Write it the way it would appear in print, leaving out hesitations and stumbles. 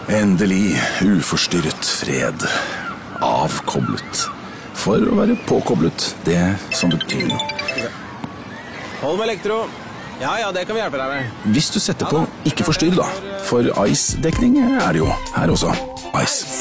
Endelig uforstyrret fred. Avkoblet. For å være påkoblet, det som betyr noe. Hold med elektro. Ja, det kan vi hjelpe deg med. Hvis du setter på ikke forstyrr da, for Ice-dekning er det jo her også. Ice.